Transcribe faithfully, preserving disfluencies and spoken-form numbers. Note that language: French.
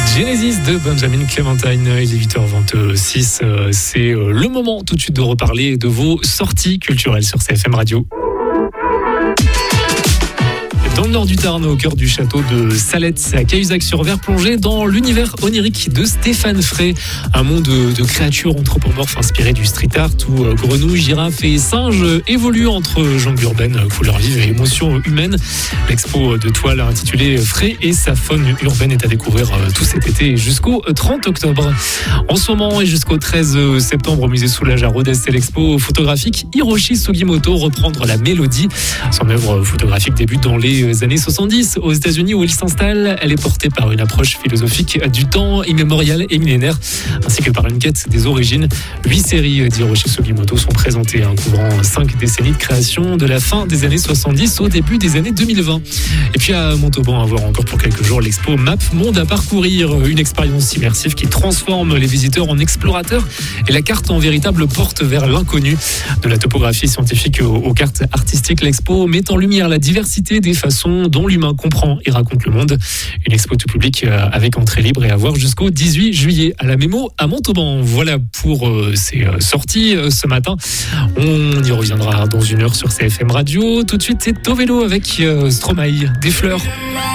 Genesis de Benjamin Clementine, il est huit heures vingt-six, c'est le moment tout de suite de reparler de vos sorties culturelles sur C F M Radio. Dans le nord du Tarn, au cœur du château de Salette, à Cahuzac-sur-Ver, plongé dans l'univers onirique de Stéphane Frey. Un monde de créatures anthropomorphes inspirées du street art où grenouilles, girafes et singes évoluent entre jambes urbaines, couleurs vives et émotions humaines. L'expo de toile intitulée Frey et sa faune urbaine est à découvrir tout cet été jusqu'au trente octobre. En ce moment et jusqu'au treize septembre au musée Soulage à Rodez, c'est l'expo photographique Hiroshi Sugimoto, reprendre la mélodie. Son œuvre photographique débute dans les années soixante-dix aux États-Unis où il s'installe. Elle est portée par une approche philosophique du temps immémorial et millénaire, ainsi que par une quête des origines. Huit séries d'Hiroshi Sugimoto sont présentées, hein, couvrant cinq décennies de création de la fin des années soixante-dix au début des années deux mille vingt. Et puis à Montauban, à voir encore pour quelques jours l'expo Map Monde à parcourir, une expérience immersive qui transforme les visiteurs en explorateurs et la carte en véritable porte vers l'inconnu. De la topographie scientifique aux, aux cartes artistiques, l'expo met en lumière la diversité des façons dont l'humain comprend et raconte le monde. Une expo tout public avec entrée libre et à voir jusqu'au dix-huit juillet à la Mémo à Montauban. Voilà pour euh, ces euh, sorties euh, ce matin. On y reviendra dans une heure sur C F M Radio. Tout de suite, c'est Tovelo avec euh, Stromae, des fleurs.